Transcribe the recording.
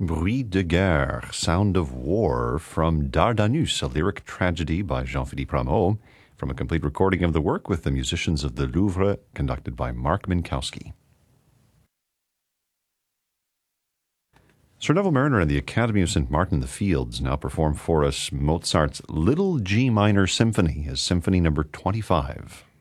Bruit de guerre, Sound of War, from Dardanus, a lyric tragedy by Jean-Philippe Rameau, from a complete recording of the work with the musicians of the Louvre, conducted by Mark Minkowski. Sir Neville Mariner and the Academy of St. Martin in the Fields now perform for us Mozart's Little G Minor Symphony, his Symphony number 25.